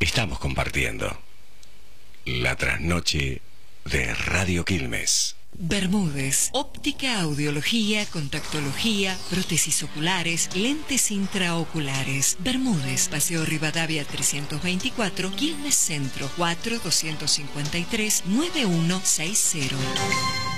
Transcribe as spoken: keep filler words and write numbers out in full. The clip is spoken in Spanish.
Estamos compartiendo la trasnoche de Radio Quilmes. Bermúdez, óptica, audiología, contactología, prótesis oculares, lentes intraoculares. Bermúdez, Paseo Rivadavia trescientos veinticuatro, Quilmes Centro, cuatro dos cinco tres, nueve uno seis cero.